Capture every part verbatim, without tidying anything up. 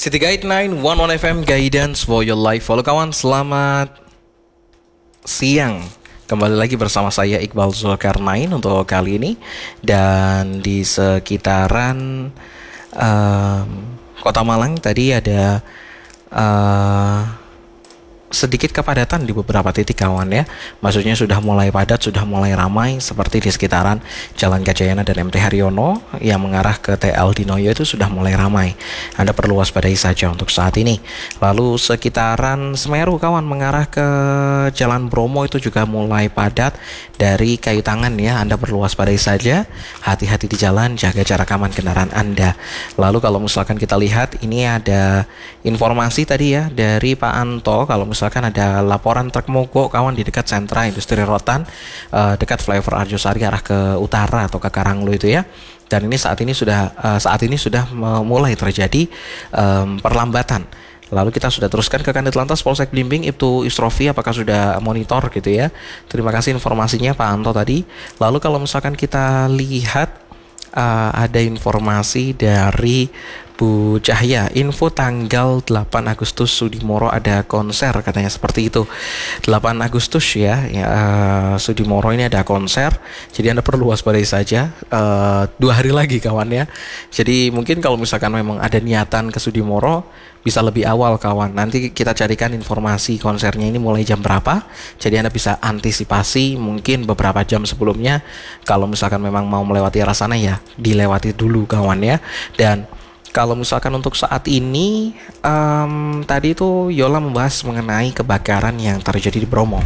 City Guide sembilan satu satu F M Guidance for your life. Halo kawan, selamat siang. Kembali lagi bersama saya Iqbal Zulkarnain untuk kali ini. Dan di sekitaran um, Kota Malang tadi ada uh, sedikit kepadatan di beberapa titik kawan ya. Maksudnya sudah mulai padat, sudah mulai ramai, seperti di sekitaran Jalan Gajayana dan M T Haryono yang mengarah ke T L Dinoyo itu sudah mulai ramai. Anda perlu waspadai saja untuk saat ini. Lalu sekitaran Semeru kawan mengarah ke Jalan Bromo itu juga mulai padat dari Kayu Tangan ya. Anda perlu waspadai saja, hati-hati di jalan, jaga jarak aman kendaraan Anda. Lalu kalau misalkan kita lihat ini ada informasi tadi ya dari Pak Anto, kalau misalkan ada laporan truk mogok kawan di dekat sentra industri rotan uh, dekat flyover Arjosari arah ke utara atau ke Karanglo itu ya. Dan ini saat ini sudah uh, saat ini sudah mulai terjadi um, perlambatan. Lalu kita sudah teruskan ke Kanit Lantas Polsek Blimbing, Ibtu Isrofi, apakah sudah monitor gitu ya. Terima kasih informasinya Pak Anto tadi. Lalu kalau misalkan kita lihat uh, ada informasi dari Bu Cahya, info tanggal delapan Agustus Sudimoro ada konser katanya seperti itu. delapan Agustus ya, ya uh, Sudimoro ini ada konser. Jadi Anda perlu waspadai saja, uh, dua hari lagi kawan ya. Jadi mungkin kalau misalkan memang ada niatan ke Sudimoro bisa lebih awal kawan. Nanti kita carikan informasi konsernya ini mulai jam berapa. Jadi Anda bisa antisipasi mungkin beberapa jam sebelumnya. Kalau misalkan memang mau melewati arah sana ya dilewati dulu kawan ya. Dan kalau misalkan untuk saat ini, um, tadi itu Yola membahas mengenai kebakaran yang terjadi di Bromo.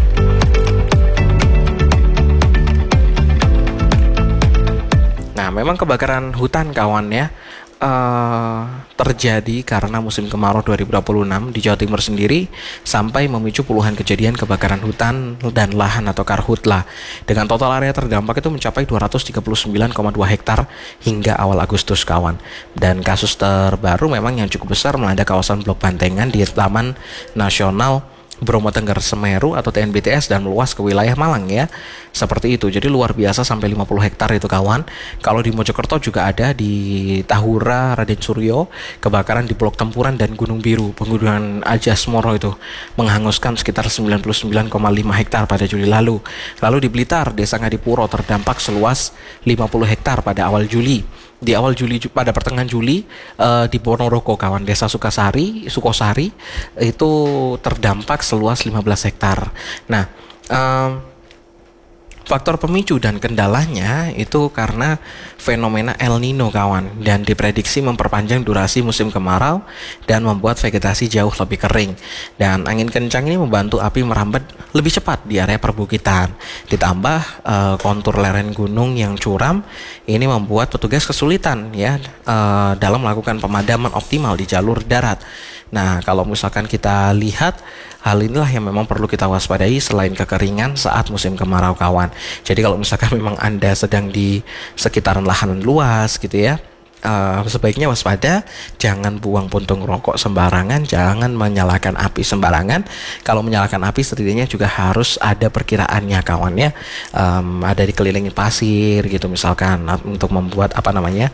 Nah, memang kebakaran hutan kawan ya, uh, terjadi karena musim kemarau dua ribu dua puluh enam di Jawa Timur sendiri sampai memicu puluhan kejadian kebakaran hutan dan lahan atau karhutla. Dengan total area terdampak itu mencapai dua ratus tiga puluh sembilan koma dua hektar hingga awal Agustus kawan. Dan kasus terbaru memang yang cukup besar melanda kawasan Blok Bantengan di Taman Nasional Bromo Tengger Semeru atau T N B T S dan meluas ke wilayah Malang ya. Seperti itu. Jadi luar biasa sampai lima puluh hektar itu kawan. Kalau di Mojokerto juga ada di Tahura, Raden Suryo, kebakaran di Blok Tempuran dan Gunung Biru, Pegunungan Ajasmoro itu menghanguskan sekitar sembilan puluh sembilan koma lima hektar pada Juli lalu. Lalu di Blitar, Desa Ngadipuro terdampak seluas lima puluh hektar pada awal Juli. Di awal Juli, pada pertengahan Juli uh, di Ponorogo kawan, Desa Sukasari, Sukosari itu terdampak seluas lima belas hektar. Nah, um, faktor pemicu dan kendalanya itu karena fenomena El Nino kawan, dan diprediksi memperpanjang durasi musim kemarau dan membuat vegetasi jauh lebih kering. Dan angin kencang ini membantu api merambat lebih cepat di area perbukitan. Ditambah uh, kontur lereng gunung yang curam ini membuat petugas kesulitan ya uh, dalam melakukan pemadaman optimal di jalur darat. Nah, kalau misalkan kita lihat, hal inilah yang memang perlu kita waspadai selain kekeringan saat musim kemarau kawan. Jadi kalau misalkan memang Anda sedang di sekitaran lahan luas gitu ya, uh, sebaiknya waspada, jangan buang puntung rokok sembarangan, jangan menyalakan api sembarangan. Kalau menyalakan api setidaknya juga harus ada perkiraannya kawan ya. Um, ada dikelilingi pasir gitu misalkan untuk membuat apa namanya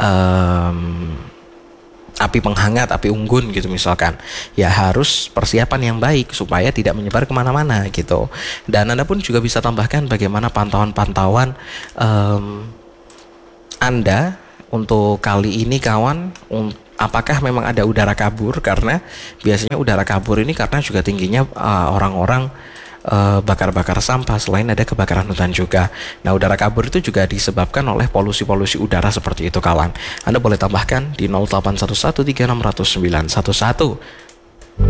um, api penghangat, api unggun gitu misalkan, ya harus persiapan yang baik supaya tidak menyebar kemana-mana gitu. Dan Anda pun juga bisa tambahkan bagaimana pantauan-pantauan um, Anda untuk kali ini kawan, um, apakah memang ada udara kabur, karena biasanya udara kabur ini karena juga tingginya uh, orang-orang Uh, bakar-bakar sampah, selain ada kebakaran hutan juga. Nah, udara kabur itu juga disebabkan oleh polusi-polusi udara seperti itu kawan. Anda boleh tambahkan di nol delapan satu satu tiga enam nol nol sembilan satu satu.